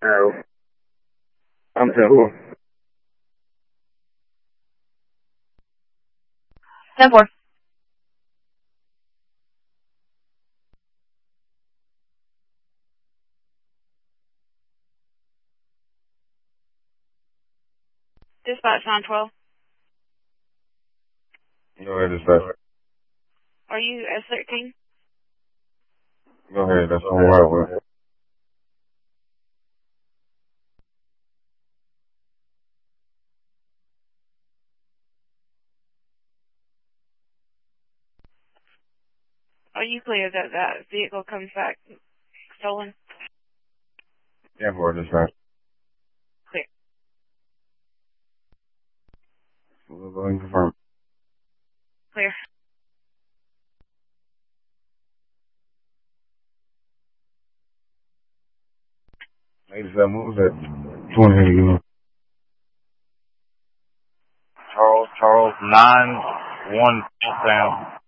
Oh. I'm so. 10-4. Dispatch 912. Go ahead, dispatch. Are you S13? Go ahead, that's on right. Are you clear that that vehicle comes back stolen? Yeah, for dispatch. Clear. We'll go and confirm. Clear. Ladies, what was that? 20, you know. Charles 9-1 down.